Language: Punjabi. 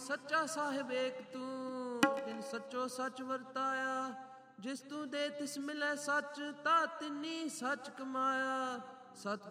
ਸੱਚਾ ਸਾਹਿਬ ਏਕ ਤੂੰ, ਤਿਨ ਸੱਚੋ ਸੱਚ ਵਰਤਾਇਆ। ਜਿਸ ਤੂੰ ਦੇ ਤਿਸ ਮਿਲੈ ਸੱਚ, ਤਾ ਤਿਨੀ ਸੱਚ ਕਮਾਇਆ। ਸਤ